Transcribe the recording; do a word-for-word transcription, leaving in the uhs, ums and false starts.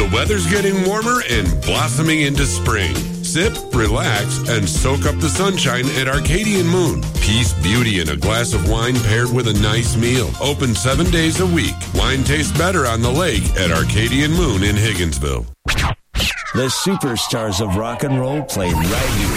The weather's getting warmer and blossoming into spring. Sip, relax, and soak up the sunshine at Arcadian Moon. Peace, beauty, and a glass of wine paired with a nice meal. Open seven days a week. Wine tastes better on the lake at Arcadian Moon in Higginsville. The superstars of rock and roll play right here